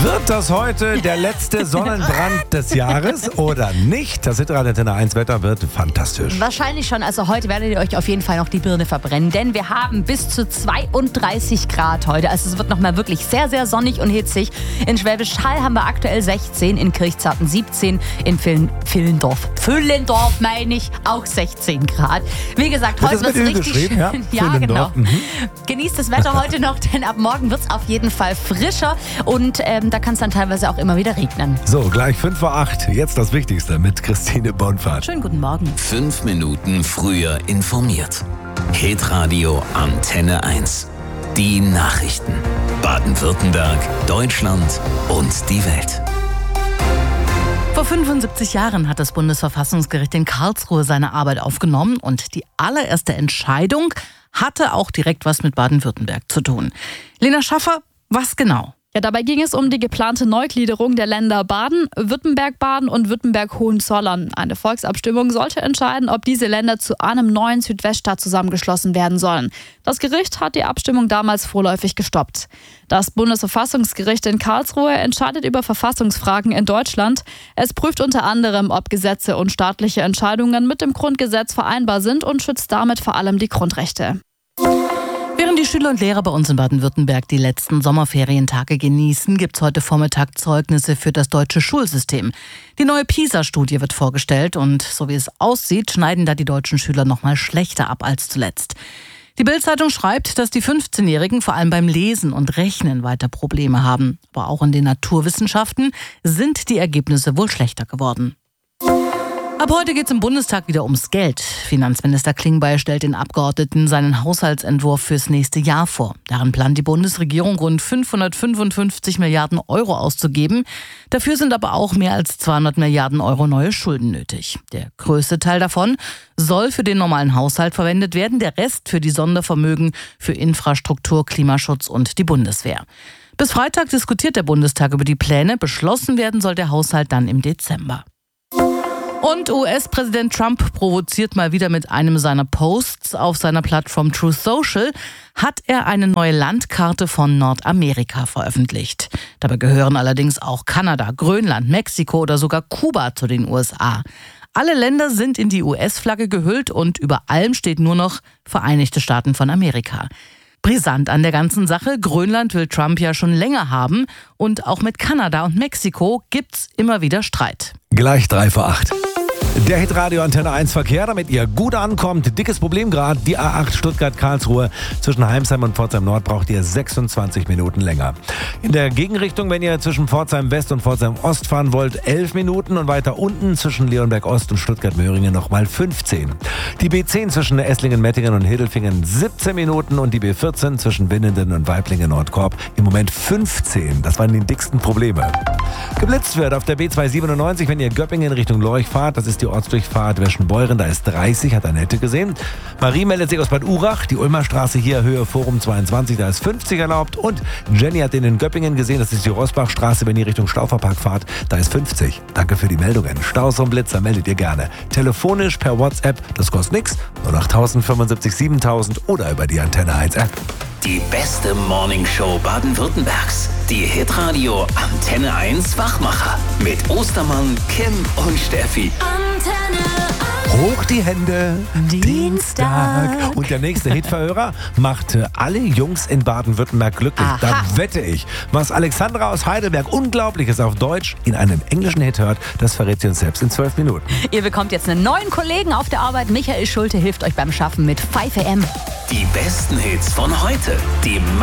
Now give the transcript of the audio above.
Wird das heute der letzte Sonnenbrand des Jahres oder nicht? Das Hitradio Antenne 1 Wetter wird fantastisch. Wahrscheinlich schon. Also heute werdet ihr euch auf jeden Fall noch die Birne verbrennen, denn wir haben bis zu 32 Grad heute. Also es wird nochmal wirklich sehr, sehr sonnig und hitzig. In Schwäbisch Hall haben wir aktuell 16, in Kirchzarten 17, in Villendorf meine ich, auch 16 Grad. Wie gesagt, heute wird es richtig schön. Ja, genau. Genießt das Wetter heute noch, denn ab morgen wird es auf jeden Fall frischer und da kann es dann teilweise auch immer wieder regnen. So, gleich 5:08 Uhr. Jetzt das Wichtigste mit Christine Bonfahrt. Schönen guten Morgen. 5 Minuten früher informiert. Hitradio Antenne 1. Die Nachrichten. Baden-Württemberg, Deutschland und die Welt. Vor 75 Jahren hat das Bundesverfassungsgericht in Karlsruhe seine Arbeit aufgenommen und die allererste Entscheidung hatte auch direkt was mit Baden-Württemberg zu tun. Lena Schaffer, was genau? Ja, dabei ging es um die geplante Neugliederung der Länder Baden-Württemberg und Württemberg-Hohenzollern. Eine Volksabstimmung sollte entscheiden, ob diese Länder zu einem neuen Südweststaat zusammengeschlossen werden sollen. Das Gericht hat die Abstimmung damals vorläufig gestoppt. Das Bundesverfassungsgericht in Karlsruhe entscheidet über Verfassungsfragen in Deutschland. Es prüft unter anderem, ob Gesetze und staatliche Entscheidungen mit dem Grundgesetz vereinbar sind und schützt damit vor allem die Grundrechte. Während die Schüler und Lehrer bei uns in Baden-Württemberg die letzten Sommerferientage genießen, gibt es heute Vormittag Zeugnisse für das deutsche Schulsystem. Die neue PISA-Studie wird vorgestellt und so wie es aussieht, schneiden da die deutschen Schüler noch mal schlechter ab als zuletzt. Die Bild-Zeitung schreibt, dass die 15-Jährigen vor allem beim Lesen und Rechnen weiter Probleme haben. Aber auch in den Naturwissenschaften sind die Ergebnisse wohl schlechter geworden. Ab heute geht es im Bundestag wieder ums Geld. Finanzminister Klingbeil stellt den Abgeordneten seinen Haushaltsentwurf fürs nächste Jahr vor. Darin plant die Bundesregierung rund 555 Milliarden Euro auszugeben. Dafür sind aber auch mehr als 200 Milliarden Euro neue Schulden nötig. Der größte Teil davon soll für den normalen Haushalt verwendet werden, der Rest für die Sondervermögen für Infrastruktur, Klimaschutz und die Bundeswehr. Bis Freitag diskutiert der Bundestag über die Pläne. Beschlossen werden soll der Haushalt dann im Dezember. Und US-Präsident Trump provoziert mal wieder mit einem seiner Posts auf seiner Plattform Truth Social. Hat er eine neue Landkarte von Nordamerika veröffentlicht. Dabei gehören allerdings auch Kanada, Grönland, Mexiko oder sogar Kuba zu den USA. Alle Länder sind in die US-Flagge gehüllt und über allem steht nur noch Vereinigte Staaten von Amerika. Brisant an der ganzen Sache, Grönland will Trump ja schon länger haben und auch mit Kanada und Mexiko gibt's immer wieder Streit. Gleich 3:08 Uhr. Der Hitradio Antenne 1 Verkehr, damit ihr gut ankommt. Dickes Problem gerade, die A8 Stuttgart-Karlsruhe. Zwischen Heimsheim und Pforzheim Nord braucht ihr 26 Minuten länger. In der Gegenrichtung, wenn ihr zwischen Pforzheim West und Pforzheim Ost fahren wollt, 11 Minuten. Und weiter unten zwischen Leonberg Ost und Stuttgart-Möhringen nochmal 15. Die B10 zwischen Esslingen, Mettingen und Hiddelfingen 17 Minuten. Und die B14 zwischen Winnenden und Weiblingen-Nordkorb im Moment 15. Das waren die dicksten Probleme. Geblitzt wird auf der B297, wenn ihr Göppingen Richtung Lorch fahrt. Das ist die Ortsdurchfahrt Weschenbeuren, da ist 30, hat Annette gesehen. Marie meldet sich aus Bad Urach, die Ulmer Straße hier, Höhe Forum 22, da ist 50 erlaubt. Und Jenny hat den in Göppingen gesehen, das ist die Rosbachstraße, wenn ihr Richtung Stauferpark fahrt, da ist 50. Danke für die Meldungen. Staus und Blitzer meldet ihr gerne. Telefonisch per WhatsApp, das kostet nichts, 08000 75 7000 oder über die Antenne 1 App. Die beste Morningshow Baden-Württembergs. Die Hitradio Antenne 1 Wachmacher. Mit Ostermann, Kim und Steffi. Hoch die Hände, Dienstag. Und der nächste Hitverhörer macht alle Jungs in Baden-Württemberg glücklich. Aha. Da wette ich. Was Alexandra aus Heidelberg Unglaubliches auf Deutsch in einem englischen Hit hört, das verrät sie uns selbst in 12 Minuten. Ihr bekommt jetzt einen neuen Kollegen auf der Arbeit. Michael Schulte hilft euch beim Schaffen mit 5 AM. Die besten Hits von heute. Die